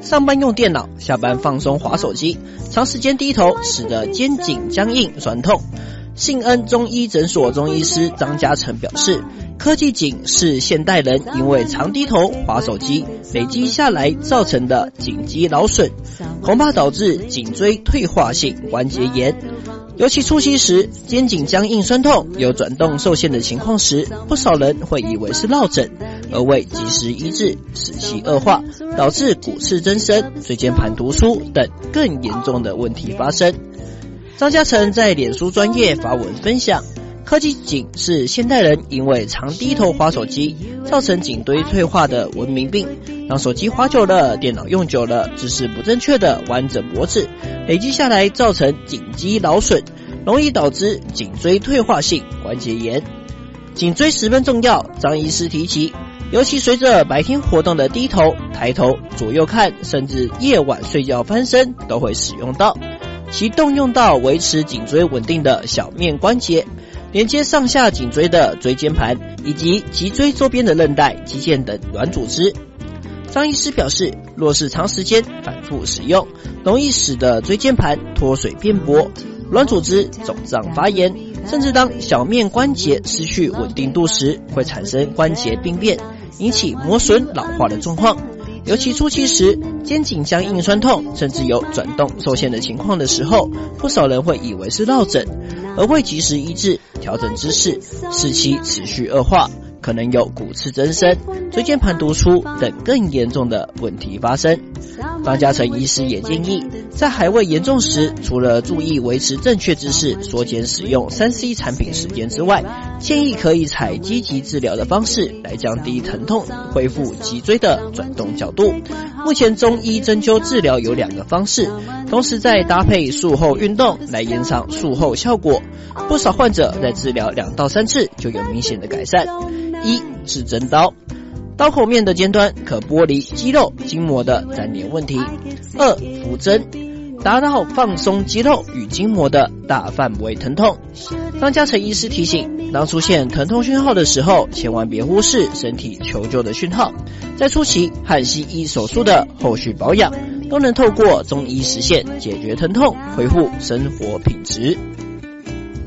上班用电脑，下班放松滑手机，长时间低头使得肩颈僵硬酸痛。信恩中医诊所中医师张嘉诚表示，科技颈是现代人因为常低头滑手机累积下来造成的颈肌劳损，恐怕导致颈椎退化性关节炎。尤其初期时，肩颈僵硬酸痛有转动受限的情况时，不少人会以为是落枕，而未及时医治，使其恶化，导致骨刺增生、椎间盘突出等更严重的问题发生。张嘉诚在脸书专页发文分享，科技颈是现代人因为常低头滑手机造成颈椎退化的文明病，让手机滑久了，电脑用久了，姿势不正确的弯着脖子，累积下来造成颈肌劳损，容易导致颈椎退化性关节炎。颈椎十分重要，张医师提起，尤其随着白天活动的低头、抬头、左右看，甚至夜晚睡觉翻身都会使用到。其动用到维持颈椎稳定的小面关节，连接上下颈椎的椎间盘以及脊椎周边的韧带、肌腱等软组织。张医师表示，若是长时间反复使用，容易使得椎间盘脱水变薄，软组织肿胀发炎，甚至当小面关节失去稳定度时，会产生关节病变，引起磨损老化的状况。尤其初期时，肩颈僵硬酸痛，甚至有转动受限的情况的时候，不少人会以为是落枕，而未及时医治、调整姿势，使其持续恶化，可能有骨刺增生、椎间盘突出等更严重的问题发生。张嘉诚医师也建议，在还未严重时，除了注意维持正确姿势、缩减使用 3C 产品时间之外，建议可以采积极治疗的方式来降低疼痛，恢复脊椎的转动角度。目前中医针灸治疗有2个方式，同时再搭配术后运动来延长术后效果。不少患者在治疗2到3次就有明显的改善。1是针刀，刀口面的尖端可剥离肌肉筋膜的粘连问题。2扶针，达到放松肌肉与筋膜的大范围疼痛。张嘉诚医师提醒，当出现疼痛讯号的时候，千万别忽视身体求救的讯号，在初期和西医手术的后续保养，都能透过中医实现解决疼痛，恢复生活品质。